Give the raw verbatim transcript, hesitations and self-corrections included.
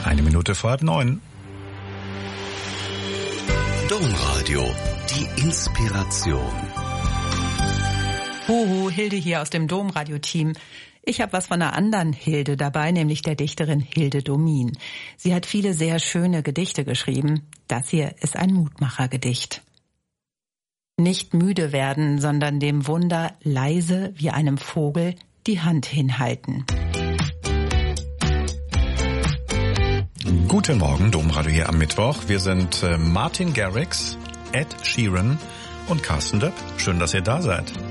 Eine Minute vor halb neun. Domradio, die Inspiration. Huhu, Hilde hier aus dem Domradio-Team. Ich habe was von einer anderen Hilde dabei, nämlich der Dichterin Hilde Domin. Sie hat viele sehr schöne Gedichte geschrieben. Das hier ist ein Mutmachergedicht. Nicht müde werden, sondern dem Wunder leise wie einem Vogel die Hand hinhalten. Guten Morgen, Domradio hier am Mittwoch. Wir sind äh, Martin Garrix, Ed Sheeran und Carsten Döpp. Schön, dass ihr da seid.